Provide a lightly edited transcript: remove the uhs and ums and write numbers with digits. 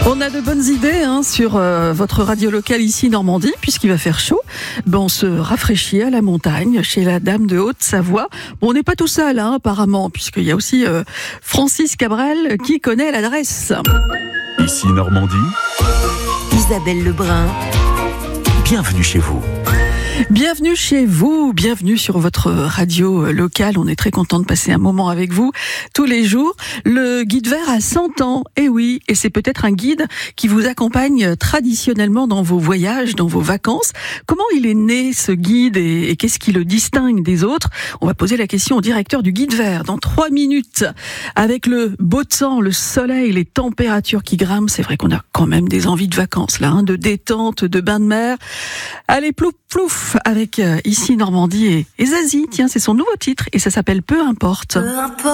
On a de bonnes idées sur votre radio locale ici Normandie, puisqu'il va faire chaud. On se rafraîchit à la montagne, chez la Dame de Haute-Savoie. On n'est pas tout seul, apparemment, puisqu'il y a aussi Francis Cabrel qui connaît l'adresse. Ici Normandie, Isabelle Lebrun. bienvenue chez vous. Bienvenue chez vous, bienvenue sur votre radio locale. On est très content de passer un moment avec vous tous les jours. Le guide vert a 100 ans, et oui, et c'est peut-être un guide qui vous accompagne traditionnellement dans vos voyages, dans vos vacances. Comment il est né ce guide et qu'est-ce qui le distingue des autres? On va poser la question au directeur du guide vert dans 3 minutes. Avec le beau temps, le soleil, les températures qui grimpent, c'est vrai qu'on a quand même des envies de vacances là, de détente, de bain de mer. Allez, plouf plouf avec ici Normandie et Zazie. Tiens, c'est son nouveau titre et ça s'appelle Peu importe. Peu importe.